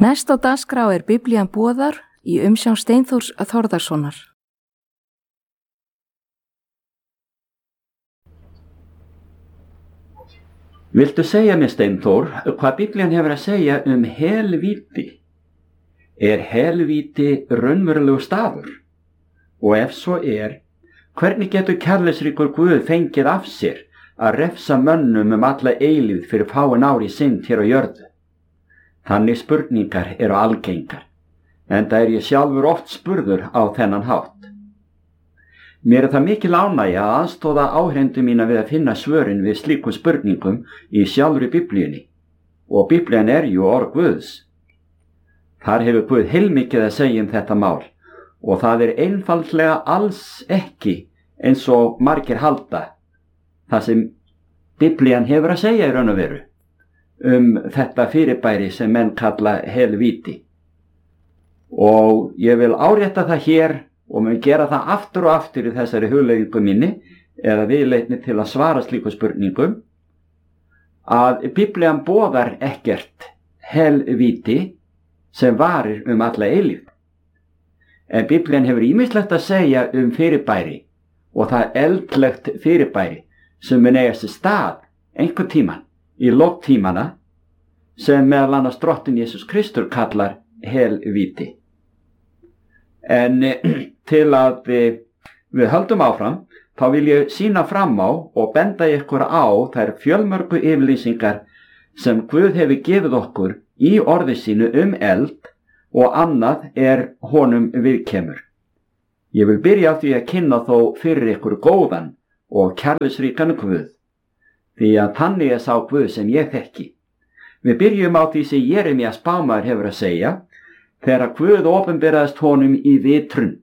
Næst á dagskrá Biblían boðar í umsjón Steinþórs Þórðarsonar. Viltu segja mér, Steinþór, hvað Biblían hefur að segja helvíti? Helvíti raunverulegur staður? Og ef svo hvernig getur kærleiksríkur Guð fengið af sér að refsa mönnum alla eilífð fyrir fáein ár í synd hér á jörðu? Þannig spurningar eru algengar, enda ég sjálfur oft spurður á þennan hátt. Mér það mikil ánægja að aðstoða áhrendu mína við að finna svörin við slíkum spurningum í sjálfri Biblíunni, og Biblían jú orð Guðs. Þar hefur Guð heilmikið að segja þetta mál, og það einfaldlega alls ekki eins og margir halda, það sem Biblían hefur að segja í raun og veru þetta fyrirbæri sem menn kalla helvíti. Og ég vil árétta það hér og mun gera það aftur og aftur í þessari hugleiðingu minni eða viðleitni til að svara slíku spurningum, að Biblían boðar ekkert helvíti sem varir alla eilífð. En Biblían hefur ýmislegt að segja fyrirbæri, og það eldlegt fyrirbæri sem mun eiga sér stað einhvern tímann í lok tímana, sem meðal annars Drottinn Jesús Kristur kallar helvíti. En til að við höldum áfram, þá vil ég sýna fram á og benda ykkur á þær fjölmörgu yfirlýsingar sem Guð hefur gefið okkur í orði sínu eld, og annað honum viðkemur. Ég vil byrja á því að kynna þó fyrir ykkur góðan og kærleiksríkan Guð, því að þannig sá Guð sem ég þekki. Við byrjum á því sem Jeremías spámaður hefur að segja, þegar Guð opinberaðist honum í vitrun.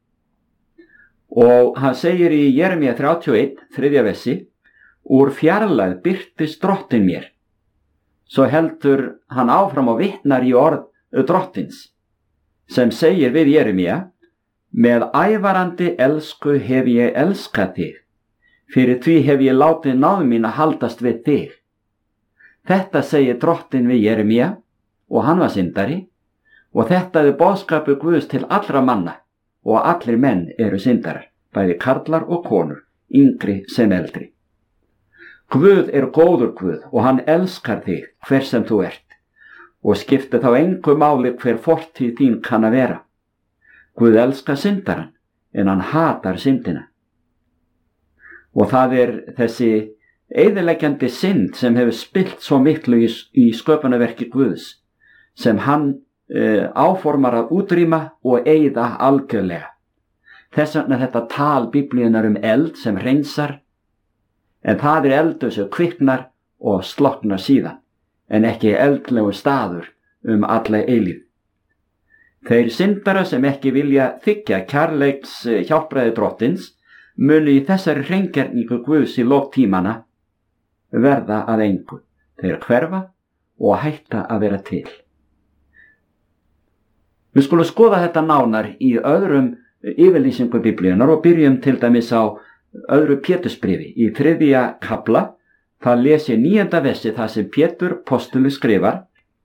Og hann segir í Jeremía 31, 3. versi, úr fjarlægð birtist Drottinn mér. Svo heldur hann áfram og vitnar í orð Drottins, sem segir við Jeremía, með ævarandi elsku hef ég elskað þig, fyrir því hef ég látið náð mín að haldast við þig. Þetta segir Drottinn við Jeremía, og hann var syndari, og þetta boðskapur Guðs til allra manna, og allir menn eru syndarar, bæði karlar og konur, yngri sem eldri. Guð góður Guð, og hann elskar þig hver sem þú ert, og skiptir þá engu máli hver fortíð þín kann að vera. Guð elskar syndaran, en hann hatar syndina. Og það þessi eyðileggjandi synd sem hefur spillt svo miklu í sköpunarverki Guðs, sem hann áformar að útrýma og eyða algjörlega. Þess vegna þetta tal Biblíunar eld sem hreinsar, en það eldur sem kviknar og slokknar síðan, en ekki eldlegu staður alla eilífð. Þeir syndara sem ekki vilja þiggja kærleiks hjálpræði Drottins munu í þessari hreingerningu Guðs í lok tímana verða að engu. Þeir hverfa og hætta að vera til. Við skulum skoða þetta nánar í öðrum yfirlýsingu Biblíunar og byrjum til dæmis á öðru Pétursbréfi. Í 3. kafla, það les ég 9. versi það sem Pétur postuli skrifar.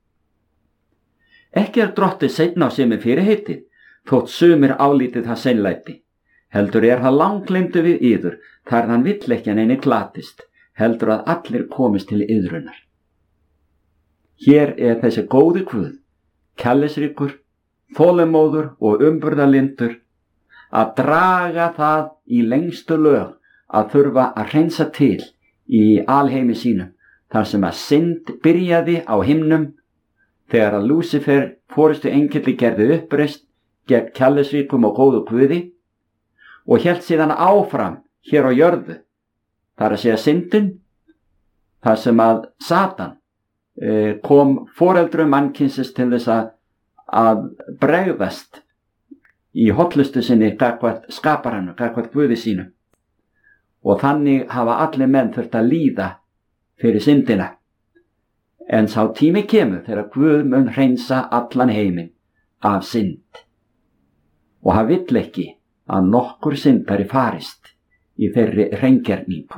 Ekki Drottinn seinn á sig með fyrirheitið, þótt sumir álítið það seinlæti. Heldur það langgleymdu við yður, þar hann vill ekki að neini glatist, heldur að allir komist til iðrunar. Hér þessi góði Guð, kærleiksríkur, þolinmóður og umburðarlyndur, að draga það í lengstu lög að þurfa að hreinsa til í alheimi sínum, þar sem að synd byrjaði á himnum, þegar að Lúsifer forystu engilli gerði uppreist gegn kærleiksríkum og góðu Guði, og hélt síðan áfram hér á jörðu, þar að segja syndin, þar sem að Satan kom foreldrum mannkynsins til þess að bregðast í hollustu sinni gagnvart skaparanum, gagnvart Guði sínu. Og þannig hafa allir menn þurft að líða fyrir syndina. En sá tími kemur þegar Guð mun hreinsa allan heiminn af synd. Og hann vill ekki að nokkur syndari farist í þeirri hreingerningu.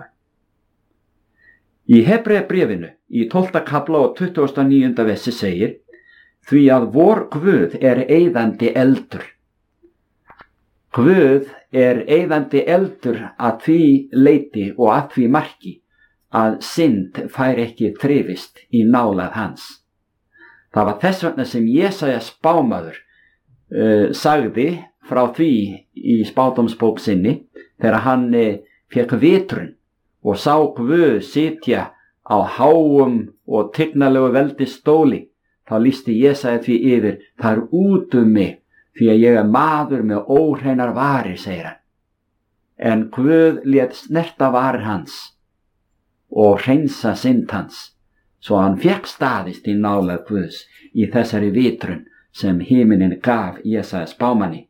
Í Hebreabréfinu í 12. kafla og 29. versi segir: því að vor Guð eyðandi eldur. Guð eyðandi eldur að því leiti og að því marki að synd fær ekki þrifist í nálægð hans. Það var þess vegna sem Jesaja spámaður sagði frá því í spádómsbók sinni þegar hann fékk vitrun og sá Guð sitja á háum og tignarlegu veldisstóli. Þá lýsti Jesaja því yfir: það út mig, því að ég maður með óhreinar varir, segir hann. En Guð lét snerta varir hans og hreinsa synd hans, svo hann fékk staðist í nálægð Guðs í þessari vitrun sem himinin gaf Jesaja spámanni.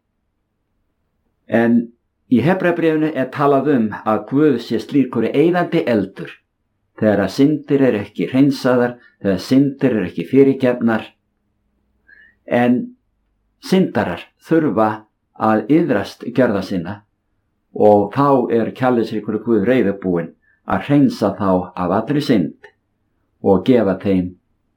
En í Hebreabréfinu talað að Guð sé slíkur eyðandi eldur, þegar syndir ekki hreinsaðar, þegar syndir ekki fyrirgefnar. En syndarar þurfa að iðrast gjörða sinna og þá kærleiksríkur Guð reiðubúinn að hreinsa þá af allri synd og gefa þeim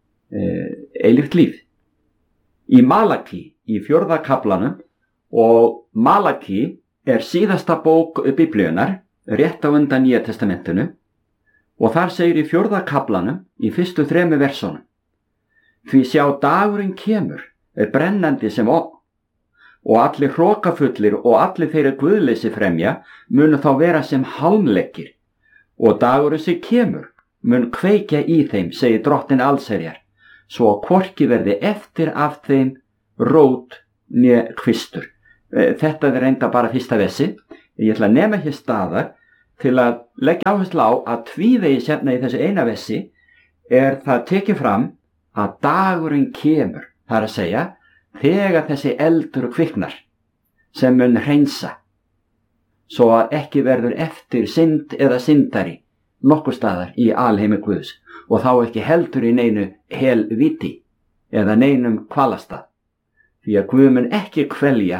eilíft líf. Í Malaki, í 4. kaflanum, og Malaki síðasta bók Biblíunnar, rétt á undan Nýja testamentinu, og þar segir í 4. kaflanum, í fyrstu 3 versunum: því sjá dagurinn kemur, brennandi sem ofn, og allir hrokafullir og allir þeirra guðleysi fremja munu þá vera sem hálmleggir, og dagurinn sem kemur mun kveikja í þeim, segir Drottinn allsherjar, svo að hvorki verði eftir af þeim rót né kvistur. Þetta reynda bara fyrsta versi. Ég ætla að nema hér staðar til að leggja áherslu á að tvívegis hérna í þessu eina versi það tekið fram að dagurinn kemur, það að segja þegar þessi eldur kviknar sem mun hreinsa, svo að ekki verður eftir synd eða syndari nokkur staðar í alheimi Guðs, og þá ekki heldur í neinu helvíti eða neinum kvalastað, því að Guð mun ekki kvelja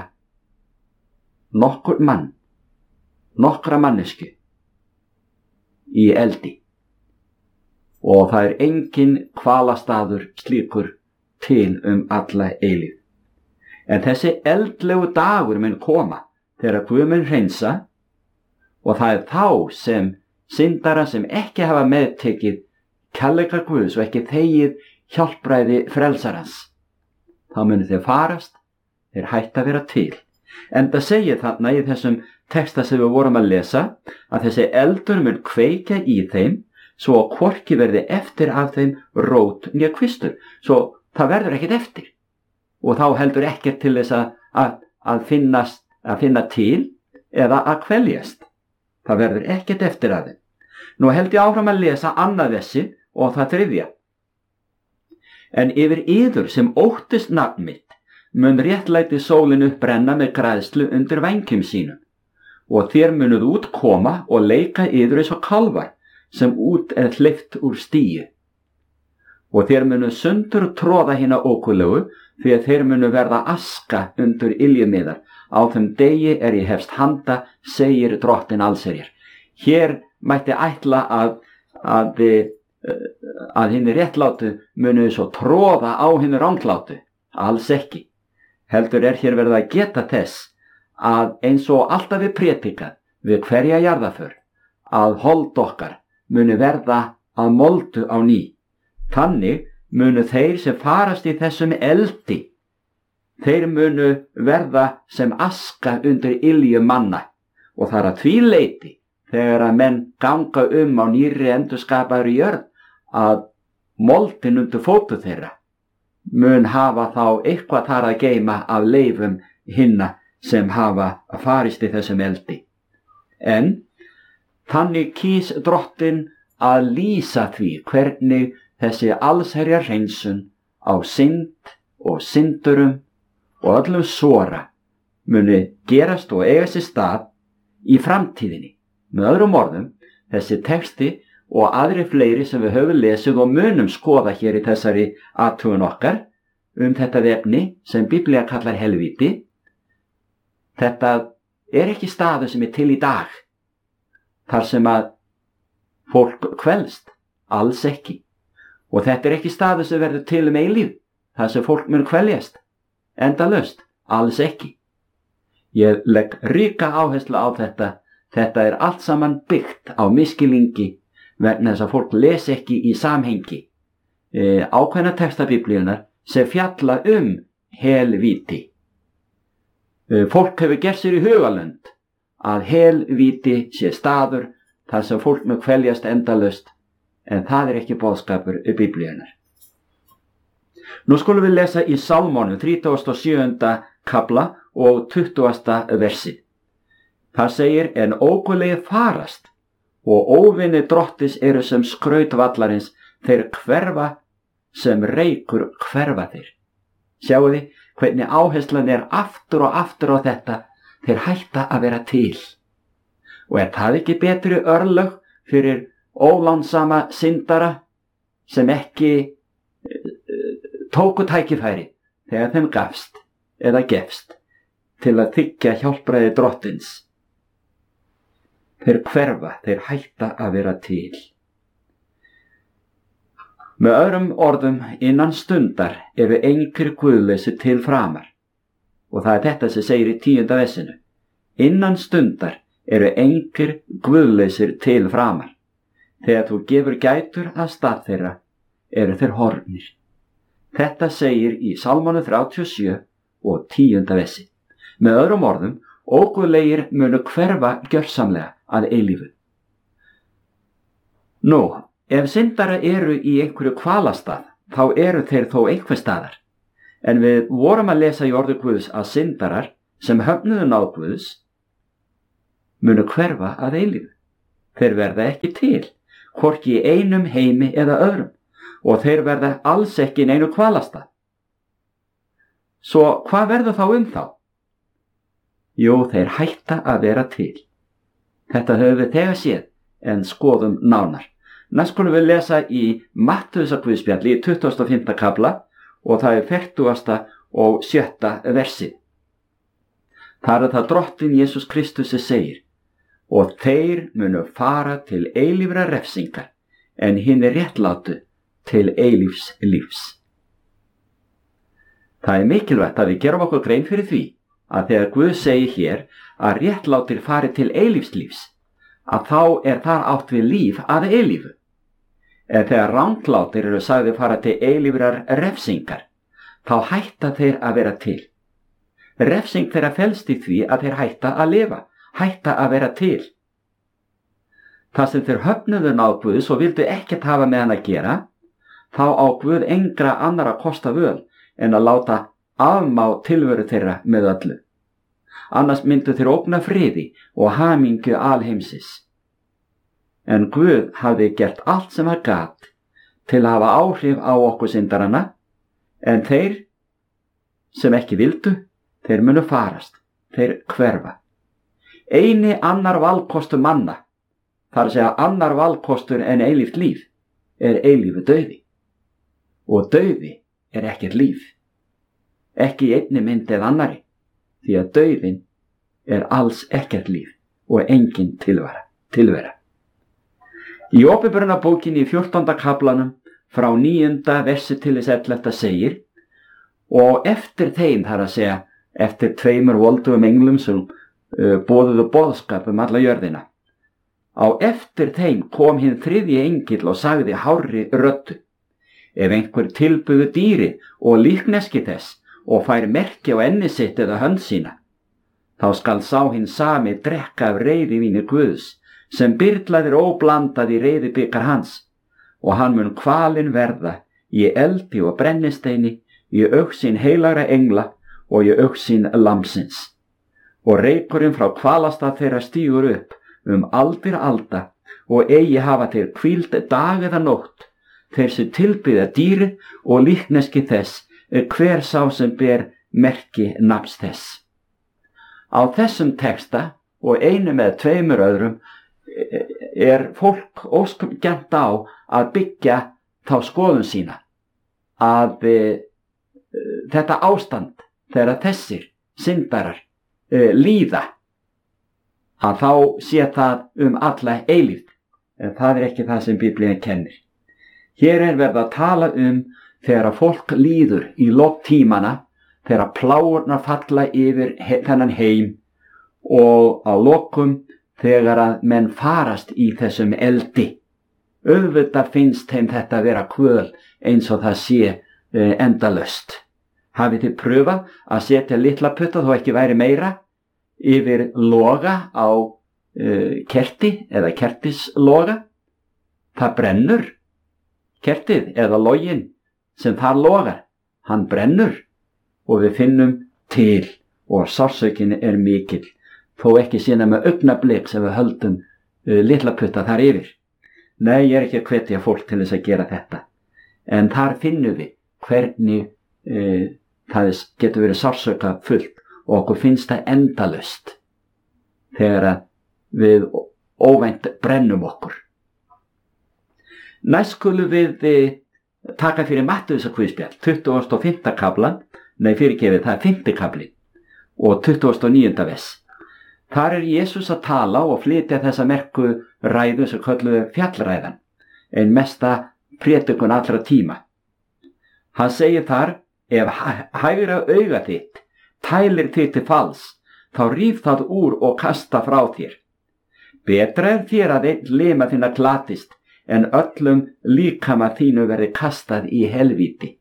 nokkur mann, nokkra mannesku í eldi, og það engin kvalastaður slíkur til alla eilífð. En þessi eldlegu dagur mun koma þegar Guð mun hreinsa, og það þá sem syndara sem ekki hafa meðtekið kærleika Guðs og ekki þegið hjálpræði frelsarans, þá munu þeir farast, þeir hætta að vera til. Enda segir þarna í þessum texta sem við vorum að lesa að þessi eldur mun kveikja í þeim, svo að hvorki verði eftir af þeim rót né kvistur, svo það verður ekkert eftir, og þá heldur ekkert til þess að finna til eða að kveljast. Það verður ekkert eftir af þeim. Nú held ég áfram að lesa annað versi og það 3. En yfir yður sem óttist nafn mitt mun réttlæti sólin uppbrenna með græðslu undir vængjum sínum, og þér munuð út koma og leika yður eins og kálfar sem út hleypt úr stíu. Og þér munuð sundur tróða hina ókulegu, því að þeir munu verða aska undir iljumíðar. Á þeim degi ég hefst handa, segir Drottinn allsherjar. Hér mætti ætla að hinni réttlátu munu svo tróða á hinni ranglátu. Alls ekki. Heldur hér verið að geta þess að eins og alltaf við prédikað við hverja jarðarför, að hold okkar munu verða að moldu á ný. Þannig munu þeir sem farast í þessum eldi, þeir munu verða sem aska undir ilju manna, og það að því leyti þegar að menn ganga á nýrri endurskapaðri jörð að moldin undir fótu þeirra mun hafa þá eitthvað þar að geyma af leifum hinna sem hafa farist í þessum eldi. En þannig kýs Drottinn að lýsa því hvernig þessi allsherjar hreinsun á synd og syndurum og öllum sora muni gerast og eiga sér stað í framtíðinni. Með öðrum orðum, þessi texti og aðri fleiri sem við höfum lesið og munum skoða hér í þessari athugun okkar þetta efni sem Biblía kallar helvíti, þetta ekki staður sem til í dag, þar sem að fólk kvelst, alls ekki. Og þetta ekki staður sem verður til eilífð, þar sem fólk mun kveljast endalaust? Alls ekki. Ég legg ríka áherslu á þetta. Þetta er allt saman byggt á misskilningi vegna þess að fólk les ekki í samhengi ákveðna texta Biblíunnar sem fjalla helvíti. Fólk hefur gert sér í hugalund að helvíti sé staður þar sem fólk mun kveljast endalaust, en það er ekki boðskapur Biblíunnar. Nú skulum við lesa í Sálmónum 37. kafla og 20. versi. Það segir, en óguðlegir farast og óvinni drottis eru sem skraut vallarins, þeir hverfa sem reykur hverfa þeir. Sjáu þið hvernig áherslan er aftur og aftur á þetta, þeir hætta að vera til. Og er það ekki betri örlög fyrir ólánsama syndara sem ekki tóku tækifæri þegar þeim gafst eða gefst til að þiggja hjálpræði drottins? Þeir hverfa, þeir hætta að vera til. Með öðrum orðum, innan stundar eru engir guðlausir til framar. Og það er þetta sem segir í 10. versinu. Innan stundar eru engir guðlausir til framar. Þegar þú gefur gætur að stað þeirra, eru þeir horfnir. Þetta segir í Sálmónu 37 og 10. versi. Með öðrum orðum, óguðlegir munu hverfa gjörsamlega að eilífu. Nú, ef syndara eru í einhverju kvalastað, þá eru þeir þó einhver staðar. En við vorum að lesa í orði Guðs að syndarar sem höfnuðu náð Guðs munu hverfa að eilífu. Þeir verða ekki til, hvorki í einum heimi eða öðrum, og þeir verða alls ekki í neinu kvalastað. Svo hvað verður þá þá? Jú, þeir hætta að vera til. Þetta höfum við þegar séð, en skoðum nánar. Næst skulum við lesa í Mattheusarguðspjalli í 25. kafla og það er 40. og 7. versi. Þar er það Drottinn Jesús Kristus sem segir, og þeir munu fara til eilífra refsingar, en hinir réttlátu til eilífs lífs. Það er mikilvægt að við gerum okkur grein fyrir því að þegar Guð segir hér að réttlátir fari til eilífslífs, að þá er þar átt við líf að eilífu. En þegar ranglátir eru sagði fara til eilífrar refsingar, þá hætta þeir að vera til. Refsing þeirra felst í því að þeir hætta að lifa, hætta að vera til. Það sem þeir höfnuðu náð Guðs og vildu ekkert hafa með hann að gera, þá á Guð engra annara kosta völ en að láta afmá tilveru þeirra með öllu. Annars myndu þeir ógna friði og hamingju alheimsins. En Guð hafði gert allt sem hann gat til að hafa áhrif á okkur syndarana, en þeir sem ekki vildu, þeir munu farast, þeir hverfa. Eini annar valkostur manna, þar að segja annar valkostur en eilíft líf, er eilífu dauði. Og dauði er ekkert líf. Ekki í einni mynd eða annari, því að dauðin er alls ekkert líf og engin tilvera. Í Opinberunarbókinni í 14. kaflanum frá 9. versi til 11. segir, og eftir þeim, þar að segja, eftir 2 voldugum englum sem boðuðu boðskap alla jörðina, á eftir þeim kom hinn 3. engill og sagði hárri röddu, ef einhver tilbuðu dýri og líkneski þess og fær merki á enni sitt eða hönd sína, þá skal sá hinn sami drekka af reiðivíni Guðs, sem byrlaðir óblandað í reiðibikar hans, og hann mun kvalinn verða í eldi og brennisteini, í augsýn heilagra engla og í augsýn lamsins. Og reykurinn frá kvalastað þeirra stígur upp aldir alda, og eigi hafa þeir hvíld dag eða nótt, þeir sem tilbyða dýrið og líkneski þess, hver sá sem ber merki nafns þess. Á þessum texta og einu með 2 öðrum er fólk óskapgjarnt á að byggja þá skoðun sína að þetta ástand þegar þessir syndarar líða, að þá sé það alla eilífð, en það er ekki það sem Biblían kennir. Hér er verið að tala þegar að fólk líður í lok tímana, þegar pláurnar falla yfir þennan heim og á lokum þegar að menn farast í þessum eldi. Auðvitað finnst þeim þetta vera kvöl eins og það sé endalaust. Hafið þið pröfað að setja litla putta, þó ekki væri meira, yfir loga á kerti eða kertisloga? Það brennur. Kertið eða loginn sem þar logar, hann brennur og við finnum til og sársaukin mikill, þó ekki sína með augnablik sem við höldum litla putta þar yfir. Nei, ég ekki að hvetja fólk til þess að gera þetta. En þar finnum við hvernig það getur verið sársauka fullt og okkur finnst það endalaust þegar við óvænt brennum okkur. Næst skulum við taka fyrir Mattheusar guðspjall, 25. kaflan, það er 5. kafli og 29. vers. Þar Jesús að tala og flytja þessa merku ræðu sem kölluðu fjallræðan, ein mesta prédikun allra tíma. Hann segir þar, ef hægra auga þitt tælir þig til falls, þá ríf það úr og kasta frá þér. Betra þér að einn lima þinna glatist, en öllum líkama þínu verði kastað í helvíti.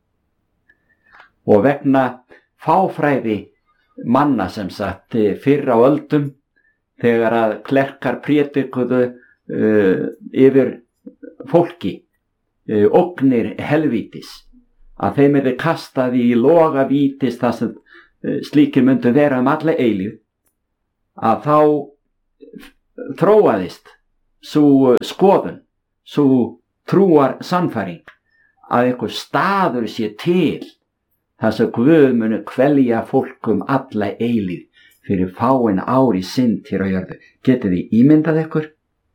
Og vegna fáfræði manna sem sagt fyrr á öldum, þegar að klerkar prédikuðu yfir fólki ógnir helvítis, að þeim kastað í loga vítis þar sem slíkir myndu vera alla eilífð, að þá þróaðist sú skoðun, sú trúar sannfæring að einhver staður sé til þar sem Guð muni kvelja fólkum alla eilífð fyrir fáein ár í synd hér á jörðu. Getið þið ímyndað ykkur?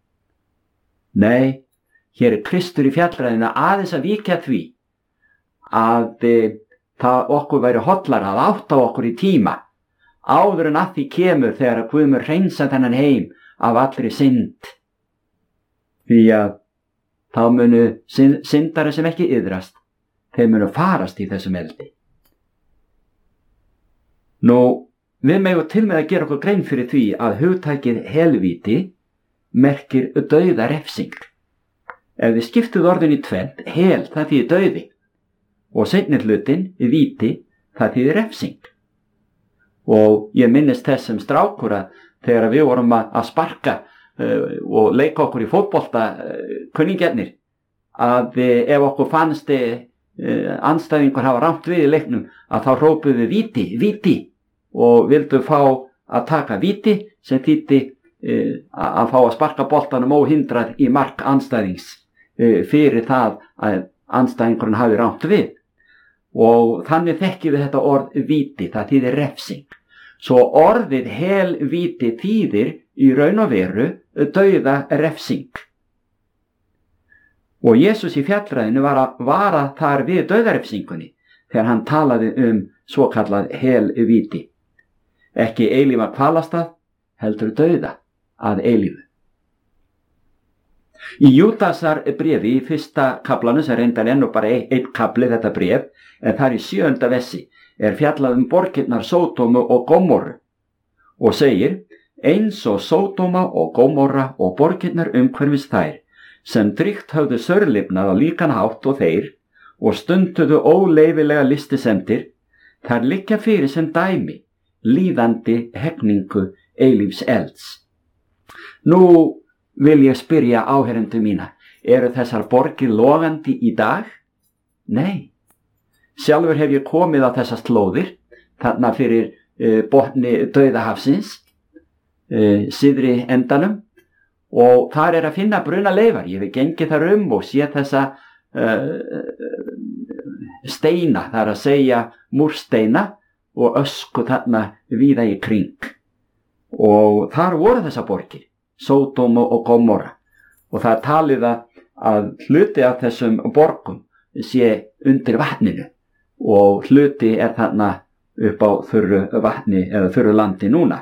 Nei, hér Kristur í fjallræðinu aðeins að víkja því að það okkur væri hollara að átta okkur í tíma áður en að því kemur þegar að Guð mun hreinsa þennan heim af allri synd. Því að þá munu syndari sem ekki iðrast, þeir munu farast í þessum eldi. Nú, við megum til með að gera okkur grein fyrir því að hugtækið helvíti merkir dauða refsing. Ef við skiptuð orðin í tvennt, hel það þýðir dauði og seinni hlutin, víti, það þýðir refsing. Og ég minnist þess sem strákur að þegar við vorum að sparka og leika okkur í fótbolta kunningjarnir, að ef okkur fannst andstæðingur hafa rangt við í leiknum, að þá hrópuðu víti, víti, og vildu fá að taka víti sem þýddi að fá að sparka boltanum óhindrað í mark andstæðings fyrir það að andstæðingurinn hafi rangt við. Og þannig þekkjum við þetta orð víti, það þýðir refsing. Svo orðið helvíti þýðir í raun og veru dauða refsing. Og Jesús í fjallræðinu var að vara þar við dauðarefsingunni þegar hann talaði svokallað helvíti. Ekki eilífa kvalastað, heldur dauða að eilífu. Í Júdasar bréfi í 1. kaflanum, sem reyndar enn og bara einn kafli þetta bréf, en þar í 7. versi fjallað borgirnar Sódómu og Gomorru og segir, eins og Sódóma og Gomorra og borgirnar umhverfis þær, sem drygt höfðu sörlifnað á líkan hátt og þeir og stunduðu óleyfilega listisemdir, þar liggja fyrir sem dæmi líðandi hegningu eilífs elds. Nú vil ég spyrja áherendur mína, eru þessar borgir logandi í dag? Nei. Sjálfur hef ég komið á þessar slóðir, þarna fyrir botni Dauðahafsins, syðri endanum, og þar að finna brunaleifar. Ég hef gengið þar og séð þessa steina, þar að segja múrsteina og ösku þarna víða í kring. Og þar voru þessar borgir, Sódómu og Gomorra, og það talið að hluti af þessum borgum sé undir vatninu og hluti þarna upp á þurru vatni eða þurru landi núna.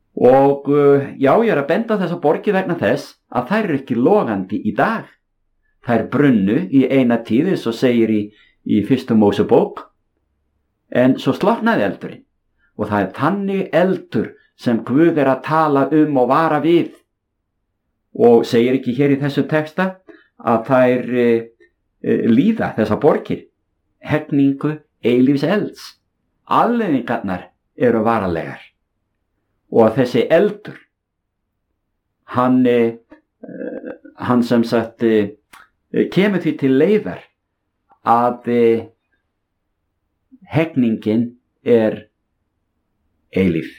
Og já, ég að benda þessa borgi vegna þess að þær eru ekki logandi í dag. þær brunnu í eina tíð, eins og segir í fyrstu Mósebók, en svo slokknaði eldurinn. Og það þannig eldur sem Guð að tala og vara við. Og segir ekki hér í þessu texta að þær líða þessar borgir hegningu eilífs elds. Afleiðingarnar eru varanlegar. Og að þessi eldur, hann sem sagt kemur því til leiðar að hegningin eilíf.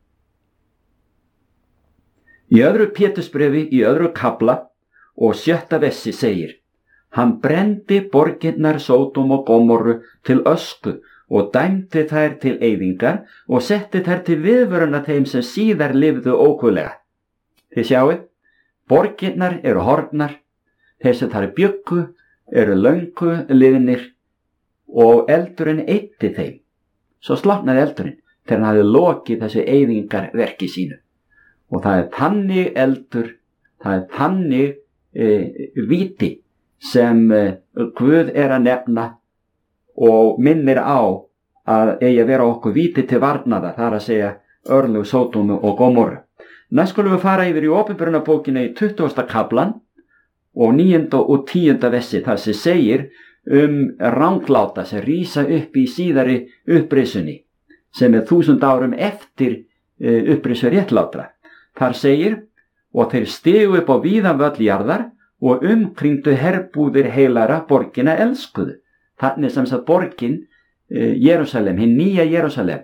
Í öðru Pétursbréfi, í öðru kafla og 7. versi segir: Hann brendi borgirnar Sódóm og Gómorru til ösku og dæmdi þær til eyðingar og setti þær til viðvöruna þeim sem síðar lifðu ókvölega. Þið sjáið, borgirnar eru horfnar, þeir sem þar bjuggu eru löngu liðnir og eldurinn eyddi þeim. Svo slokknaði eldurinn þegar hann hafði lokið þessu eyðingarverki sínu. Og það þannig eldur, það þannig víti sem Guð að nefna og minnir á að eigi að vera okkur víti til varnaðar, það að segja örlög Sódómu og Gómorru. Næst skulum við fara yfir í Opinberunarbókina í 20. kaflan og 9. og 10. versi, þar sem segir rangláta sem rísa upp í síðari upprisunni, sem 1000 árum eftir upprisu réttlátra. Þar segir: Og þeir stigu upp á víðan völl jarðar og umkringdu herbúðir heilara borgina elskuðu. Þannig sem sagt borgin Jerúsalem, hinn nýja Jerúsalem,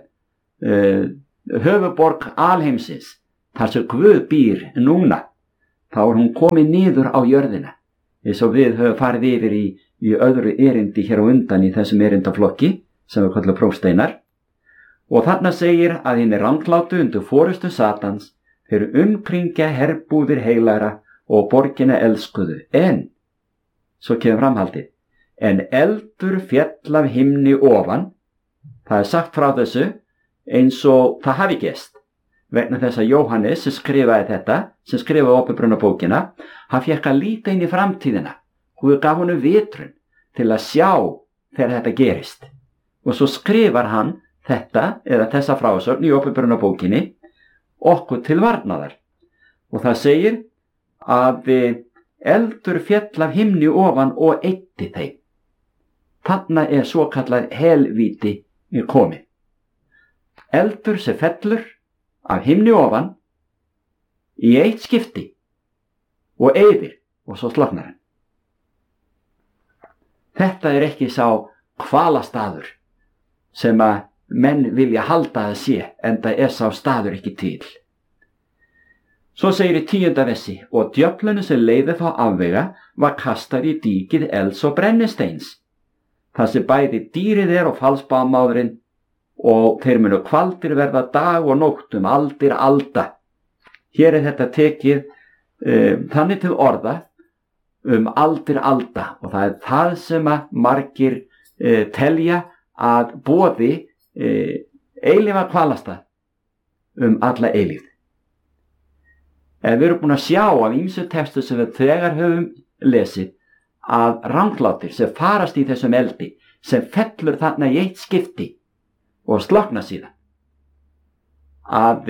höfuborg alheimsins, þar sem Guð býr núna, þá hún komin niður á jörðina, eins og við höfum farið yfir í öðru erindi hér á undan í þessum erindaflokki sem við kallum prófsteinar. Og þarna segir að hinn ranglátu undir forystu Satans þeir umkringja herbúðir heilara og borgina elskuðu. En, svo kemur framhaldið, en eldur féll af himni ofan. Það sagt frá þessu eins og það hafi gerst, vegna þess að Jóhannes sem skrifaði þetta, sem skrifaði Opinberunarbókina, hann fékk að líta inn í framtíðina. Guð gaf honum vitrun til að sjá þegar þetta gerist. Og svo skrifar hann þetta, eða þessa frásögn í Opinberunarbókinni, okkur til varnaðar. Og það segir að eldur féll af himni ofan og eyddi þeim. Þarna svo kallað helvíti komið. Eldur sem fellur af himni ofan í eitt skipti og eyðir og svo slokknar hann. Þetta ekki sá hvalastaður sem að menn vilja halda að sé, en það sá staður ekki til. Svo segir í 10. versi: Og djöflunum sem leiði þá afvega var kastað í dýkið elds og brennisteins, þar sem bæði dýrið og falsbámaðurinn, og þeir munu kvaldir verða dag og nótt aldir alda. Hér þetta tekið þannig til orða aldir alda, og það það sem að margir telja að boði eilífa kvalasta alla eilífð. Við erum búin að sjá af ýmsu textu sem við þegar höfum lesið að ranglátir sem farast í þessum eldi, sem fellur þarna í eitt skipti og slokna síðan, að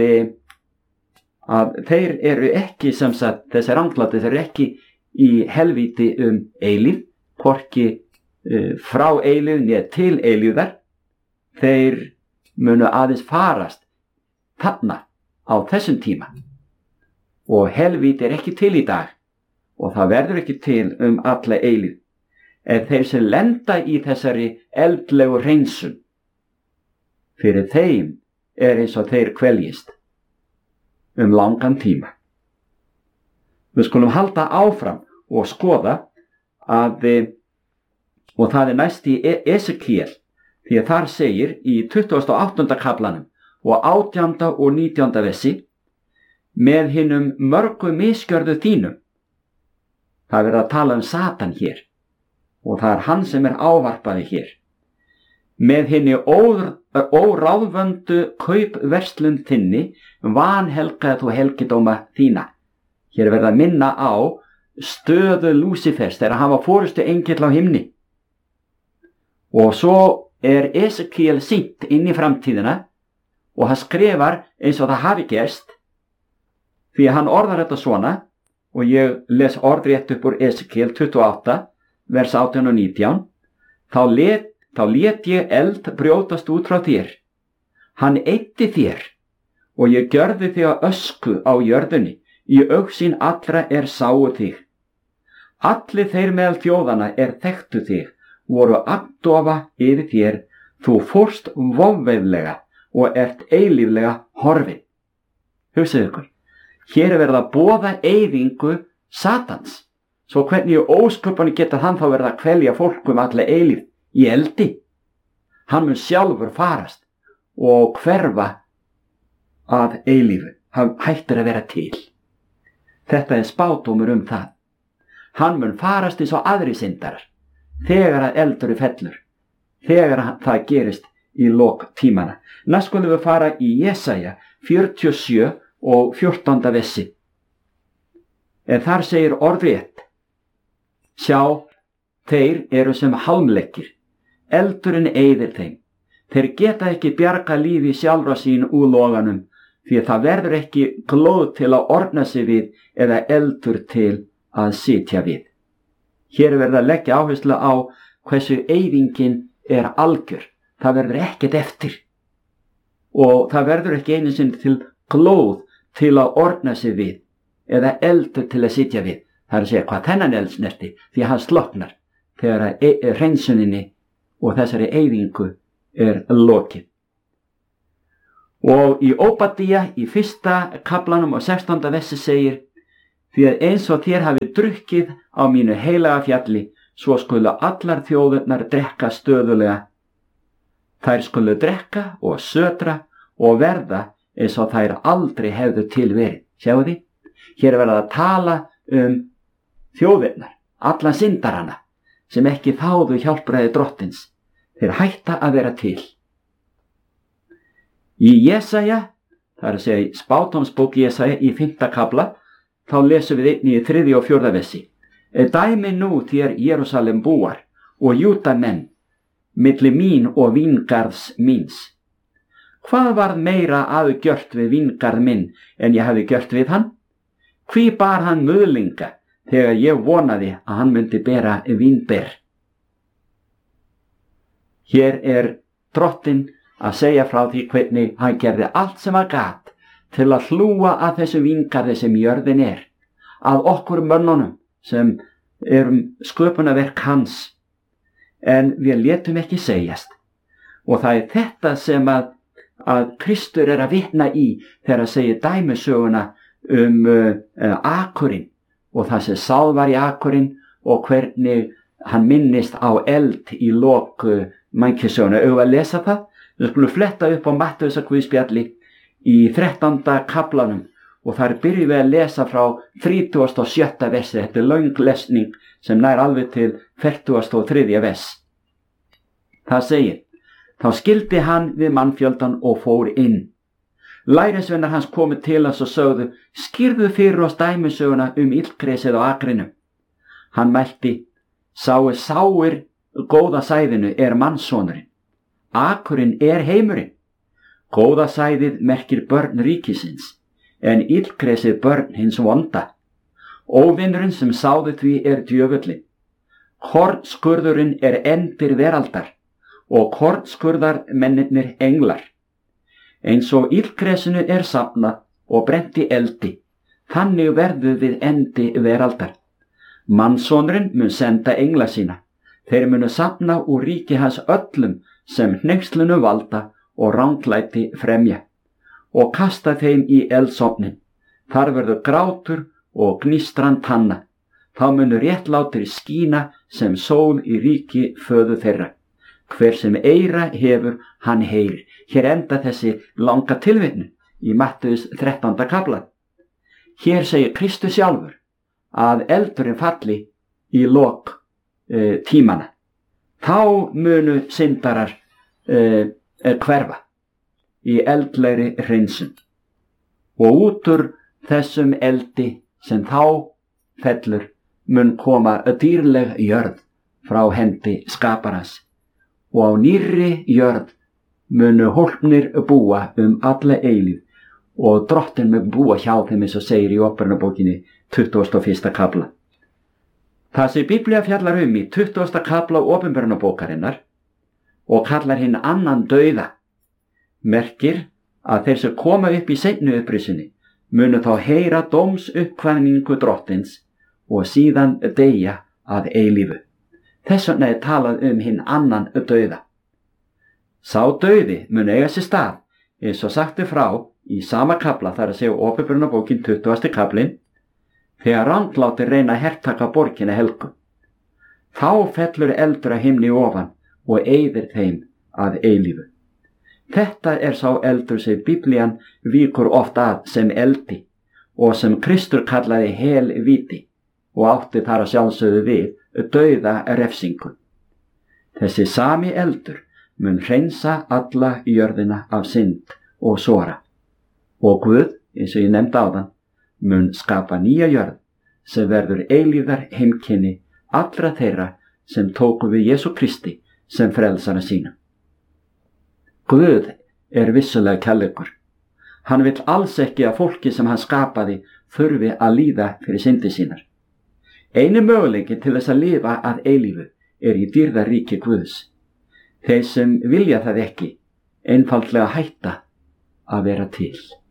þeir eru ekki, sem sagt, þessi ranglátir, þeir eru ekki í helvíti eilíf, hvorki frá eilíf né til eilífðar. Þeir munu aðeins farast þarna á þessum tíma. Og helvíti ekki til í dag, og það verður ekki til alla eilífð. En þeir sem lenda í þessari eldlegu hreinsun, fyrir þeim eins og þeir kveljist langan tíma. Við skulum halda áfram og skoða að, og það næst í Esekiel, því að þar segir í 28. kaflanum og 18. og 19. versi: Með hinum mörgu misgjörðu þínum. Það verður að tala Satan hér, og það hann sem ávarpaði hér. Með hinni óráðvöndu kaupverslun þinni vanhelgaði þú helgidóma þína. Hér verður að minna á stöðu Lúsifers þegar hann var forystu engill á himni. Og svo Esekiel sýnt inn í framtíðina og hann skrifar eins og það hafi gerst, því að hann orðar þetta svona, og ég les orðrétt upp úr Esekiel 28, vers 18 og 19. Þá lét ég eld brjótast út frá þér. Hann eyddi þér, og ég gjörði þig að ösku á jörðunni, í augsýn allra sáu þig. Allir þeir meðal þjóðana þekktu þig, voru agndofa yfir þér, þú fórst vofveiflega og ert eilíflega horfin. Hugsaðu ykkur, hér verið að boða eyðingu Satans, svo hvernig ósköpunni geta hann þá verið að kvelja fólk alla eilíf í eldi. Hann mun sjálfur farast og hverfa að eilífu, hann hættir að vera til. Þetta spádómur það. Hann mun farast eins og aðri syndarar, þegar að eldurinn fellur, þegar það gerist í lok tímana. Næst skulum við fara í Jesaja 47 og 14. versi. En þar segir orðrétt: sjá, þeir eru sem hálmleggir, eldurinn eyðir þeim. Þeir geta ekki bjarga lífi sjálfra sín úr loganum, því að það verður ekki glóð til að orna sig við eða eldur til að sitja við. Hér verður að leggja áherslu á hversu eyðingin algjör. Það verður ekkert eftir. Og það verður ekki einu sinni til glóð til að orna sig við eða eldur til að sitja við. Það að segja hvað þennan eld snerti, því að hann sloknar þegar hreinsuninni og þessari eyðingu lokið. Og í Óbadía í 1. kaflanum og 16. versi segir: því að eins og þér hafi drukkið á mínu heilaga fjalli, svo skulu allar þjóðurnar drekka stöðulega. Þær skulu drekka og södra og verða eins og þær aldrei hefðu til verið. Sjáu þið? Hér verða að tala þjóðirnar, alla syndarana, sem ekki þáðu hjálpræði drottins. Þeir hætta að vera til. Í Jesaja, það að segja spádómsbók Jesaja í 5. kafla, þá lesum við einnig í 3. og 4. versi. Dæmi nú þér Jerúsalem búar og Júda menn, milli mín og víngarðs míns. Hvað varð meira gjört við víngarð minn en ég hafi gjört við hann? Hví bar hann muðlinga þegar ég vonaði að hann myndi bera vínber? Hér drottinn að segja frá því hvernig hann gerði allt sem hann gat til að hlúa að þessu víngarði sem jörðin að okkur mönnunum sem sköpunarverk hans. En við létum ekki segjast. Og það þetta sem að Kristur að vitna í þegar að segja dæmisöguna akurinn og það sem sáð var í akurinn og hvernig hann minnist á eld í lok mannkynssöguna. Eigum við að lesa það? Við skulum fletta upp á Matteusarguðspjalli í 13. kaflanum og þar byrjum við að lesa frá 37. versi. Þetta löng lesning sem nær alveg til 43. vers. Það segir: þá skildi hann við mannfjöldan og fór inn. Lærisveinar hans komu til hans og sögðu: skýrðu fyrir oss dæmisöguna illgresið á akrinum. Hann mælti: sáir góða sæðinu mannssonurinn. Akurinn heimurinn. Góða sæðið merkir börn ríkisins, en illgresið börn hins vonda. Óvinurinn sem sáði því djöfullinn. Kornskurðurinn endir veraldar og kornskurðarmennirnir englar. Eins og illgresinu safnað og brent í eldi, þannig verður við endi veraldar. Mannssonurinn mun senda engla sína. Þeir munu safna úr ríki hans öllum sem hneykslunu valda og ranglæti fremja og kasta þeim í eldsofnin. Þar verður grátur og gnistran tanna. Þá munu réttlátir skína sem sól í ríki föðu þeirra. Hver sem eyra hefur, hann heyrir. Hér enda þessi langa tilvitnun í Matteus 13. kafla. Hér segir Kristus sjálfur að eldurinn falli í lok tímana. Þá munu syndarar hverfa í eldlegri hreinsun. Og út úr þessum eldi sem þá fellur, mun koma dýrleg jörð frá hendi skaparans og á nýrri jörð munu hólpnir búa alla eilífð og Drottinn mun búa hjá þeim eins og segir í Ópereynabókinni 21. kafla. Það sem Biblía fjallar í 20. kafla Ópereynabókarinnar og kallar hinn annan dauða merkir að þeir sem koma upp í seinni upprisunni munu þá heyra dómsuppkvaðningu Drottins og síðan deyja að eilífu. Þess vegna er talað hinn annan dauða. Sá dauði mun eiga sér stað eins og sagt frá í sama kafla, þar að segja Ópereynabókin 20. kaflinn, þegar ranglátir reyna að hertaka borgina helgu. Þá fellur eldur að himni ofan og eyðir þeim að eilífu. Þetta er sá eldur sem Biblían víkur oft að sem eldi og sem Kristur kallaði helvíti og átti þar að sjálfsögðu við dauða refsingu. Þessi sami eldur mun hreinsa alla jörðina af synd og sora. Og Guð, eins og ég nefndi áðan, mun skapa nýja jörð sem verður eilífðar heimkynni allra þeirra sem tóku við Jesú Kristi sem frelsara sína. Guð er vissulega kærleikur. Hann vill alls ekki að fólki sem hann skapaði þurfi að líða fyrir syndi sínar. Eini möguleiki til þess að lifa að eilífu er í dýrðaríki Guðs. Þeir sem vilja það ekki einfaldlega hætta að vera til.